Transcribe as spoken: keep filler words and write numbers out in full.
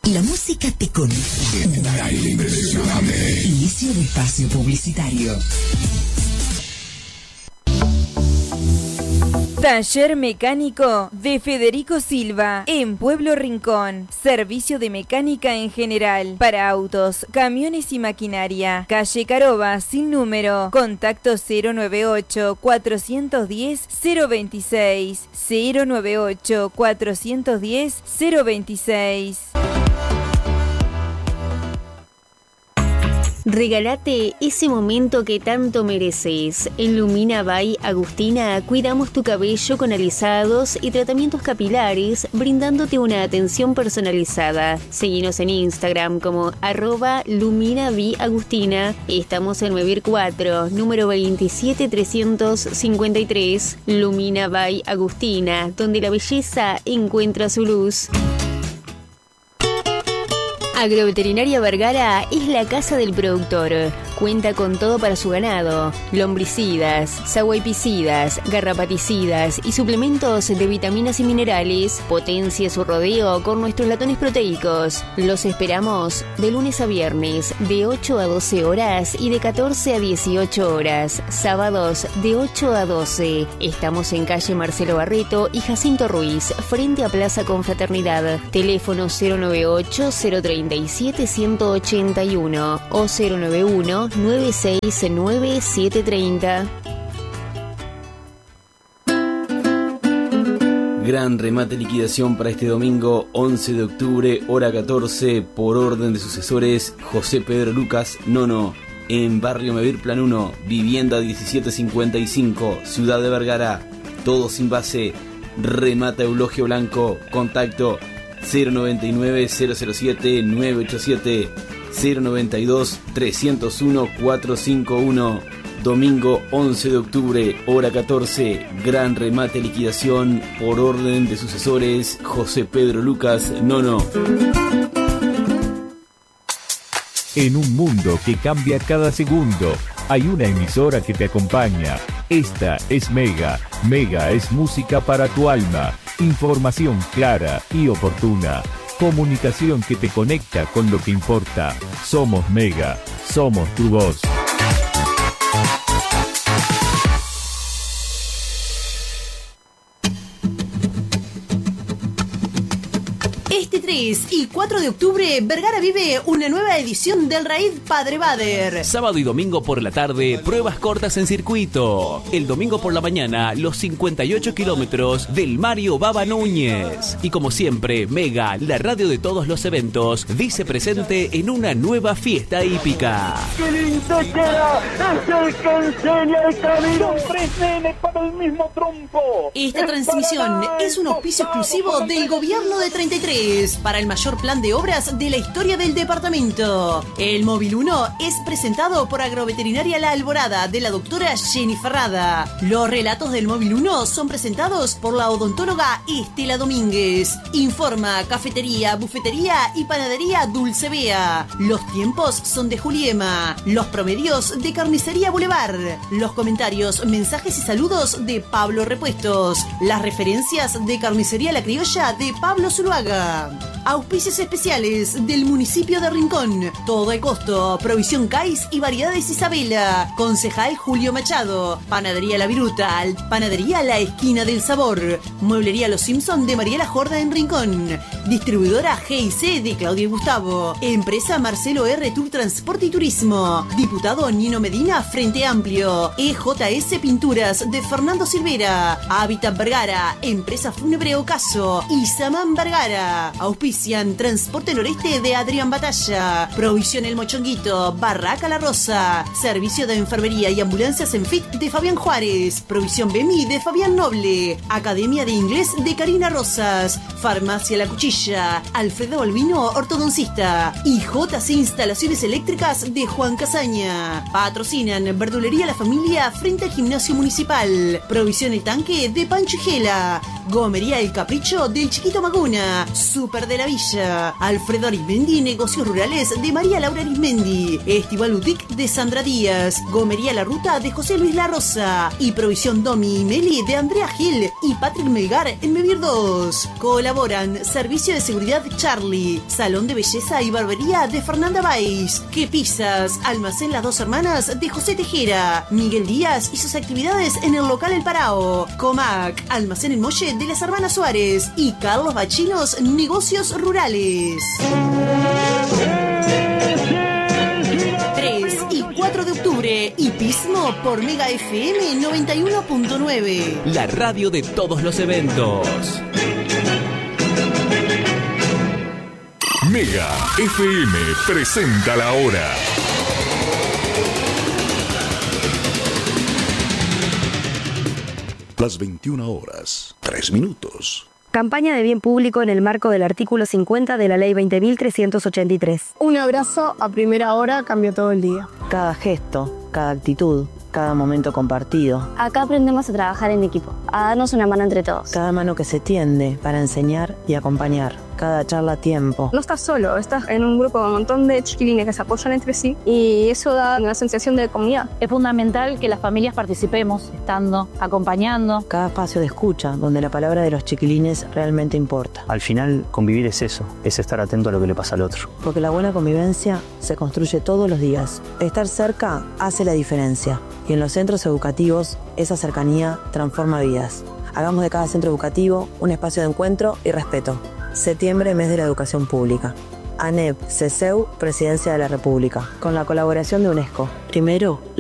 La música te conecta. Inicio de espacio publicitario. Taller Mecánico de Federico Silva, en Pueblo Rincón. Servicio de mecánica en general, para autos, camiones y maquinaria. Calle Caroba, sin número. Contacto cero nueve ocho, cuatro uno cero, cero dos seis. cero nueve ocho, cuatro uno cero, cero dos seis. Regálate ese momento que tanto mereces. En Lumina by Agustina cuidamos tu cabello con alisados y tratamientos capilares, brindándote una atención personalizada. Seguinos en Instagram como arroba Lumina by Agustina. Estamos en Mevir cuatro, número veintisiete trescientos cincuenta y tres. Lumina by Agustina, donde la belleza encuentra su luz. Agroveterinaria Vergara es la casa del productor. Cuenta con todo para su ganado: lombricidas, saguaipicidas, garrapaticidas y suplementos de vitaminas y minerales. Potencie su rodeo con nuestros latones proteicos. Los esperamos de lunes a viernes de ocho a doce horas y de catorce a dieciocho horas. Sábados de ocho a doce. Estamos en calle Marcelo Barreto y Jacinto Ruiz, frente a Plaza Confraternidad. Teléfono cero nueve ocho, cero tres siete, uno ocho uno o cero nueve uno, nueve seis nueve, siete tres cero. Gran remate liquidación para este domingo once de octubre, hora catorce, por orden de sucesores José Pedro Lucas Nono, en Barrio Mevir Plan uno, vivienda diecisiete cincuenta y cinco, Ciudad de Vergara. Todo sin base. Remata Eulogio Blanco. Contacto cero noventa y nueve, cero cero siete, nueve ocho siete, cero noventa y dos, trescientos uno, cuatrocientos cincuenta y uno. Domingo once de octubre, hora catorce, gran remate liquidación por orden de sucesores José Pedro Lucas Nono. En un mundo que cambia cada segundo, hay una emisora que te acompaña. Esta es Mega. Mega es música para tu alma. Información clara y oportuna. Comunicación que te conecta con lo que importa. Somos Mega. Somos tu voz. Este tres y cuatro de octubre, Vergara vive una nueva edición del Raid Padre Bader. Sábado y domingo por la tarde, pruebas cortas en circuito. El domingo por la mañana, los cincuenta y ocho kilómetros del Mario Baba Núñez. Y como siempre, Mega, la radio de todos los eventos, dice presente en una nueva fiesta hípica. ¡Qué lindo queda! ¡Es el que enseña el camino! ¡Tres nenes para el mismo trompo! Esta transmisión es un auspicio exclusivo del gobierno de treinta y tres para el mayor plan de obras de la historia del departamento. El Móvil uno es presentado por Agroveterinaria La Alborada de la doctora Jenny Ferrada. Los relatos del Móvil uno son presentados por la odontóloga Estela Domínguez. Informa Cafetería, Bufetería y Panadería Dulce Bea. Los tiempos son de Juliema. Los promedios de Carnicería Boulevard. Los comentarios, mensajes y saludos de Pablo Repuestos. Las referencias de Carnicería La Criolla de Pablo Zuluaga. Auspicios especiales del municipio de Rincón. Todo el costo. Provisión Cais y Variedades Isabela. Concejal Julio Machado. Panadería La Viruta. Panadería La Esquina del Sabor. Mueblería Los Simpson de Mariela Jorda en Rincón. Distribuidora G y C de Claudio Gustavo. Empresa Marcelo R. Tour Transporte y Turismo. Diputado Nino Medina Frente Amplio. E J S Pinturas de Fernando Silvera. Hábitat Vergara. Empresa Fúnebre Ocaso. Isamán Vergara. Auspician Transporte Noreste de Adrián Batalla. Provisión El Mochonguito. Barraca La Rosa. Servicio de enfermería y ambulancias en F I T de Fabián Juárez. Provisión B M I de Fabián Noble. Academia de Inglés de Karina Rosas. Farmacia La Cuchilla. Alfredo Albino, ortodoncista. Y J C Instalaciones Eléctricas de Juan Casaña. Patrocinan Verdulería La Familia frente al Gimnasio Municipal. Provisión El Tanque de Pancho y Gela. Gomería El Capricho del Chiquito Maguna. Super de la Villa. Alfredo Arismendi, negocios rurales de María Laura Arismendi. Estival Boutique de Sandra Díaz. Gomería La Ruta de José Luis La Rosa. Y Provisión Domi y Meli de Andrea Gil y Patrick Melgar en Mevir dos. Colaboran Servicio de Seguridad Charlie, Salón de Belleza y Barbería de Fernanda Valls, Que Pizzas, Almacén Las Dos Hermanas de José Tejera, Miguel Díaz y sus actividades en el local El Parao, Comac, Almacén El Molle de las Hermanas Suárez y Carlos Bachinos, Negocios Rurales. tres y cuatro de octubre, hipismo por Mega F M noventa y uno punto nueve. La radio de todos los eventos. Mega F M presenta la hora. Las veintiuna horas, tres minutos. Campaña de bien público en el marco del artículo cincuenta de la Ley veinte mil trescientos ochenta y tres. Un abrazo a primera hora cambia todo el día. Cada gesto, cada actitud, cada momento compartido. Acá aprendemos a trabajar en equipo, a darnos una mano entre todos. Cada mano que se tiende para enseñar y acompañar. Cada charla a tiempo. No estás solo, estás en un grupo con un montón de chiquilines que se apoyan entre sí y eso da una sensación de comunidad. Es fundamental que las familias participemos, estando, acompañando. Cada espacio de escucha donde la palabra de los chiquilines realmente importa. Al final, convivir es eso, es estar atento a lo que le pasa al otro. Porque la buena convivencia se construye todos los días. Estar cerca hace la diferencia. Y en los centros educativos, esa cercanía transforma vidas. Hagamos de cada centro educativo un espacio de encuentro y respeto. Septiembre, mes de la educación pública. ANEP, CESEU, Presidencia de la República. Con la colaboración de UNESCO. Primero,